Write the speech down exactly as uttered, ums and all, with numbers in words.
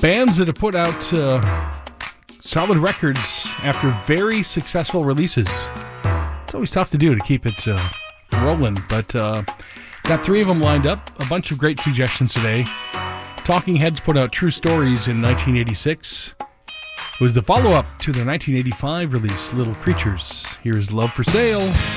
bands that have put out uh, solid records after very successful releases. It's always tough to do to keep it uh, rolling, but uh, got three of them lined up. A bunch of great suggestions today. Talking Heads put out True Stories in nineteen eighty-six. It was the follow-up to their nineteen eighty-five release, Little Creatures. Here's Love for Sale.